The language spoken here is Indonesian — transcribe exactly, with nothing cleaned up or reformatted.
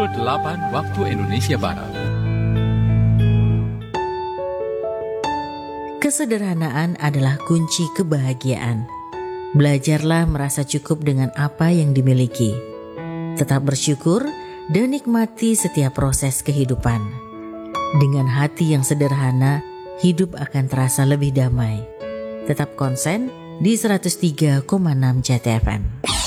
delapan waktu Indonesia Barat. Kesederhanaan adalah kunci kebahagiaan. Belajarlah merasa cukup dengan apa yang dimiliki. Tetap bersyukur dan nikmati setiap proses kehidupan. Dengan hati yang sederhana, hidup akan terasa lebih damai. Tetap konsen di seratus tiga koma enam C T F M.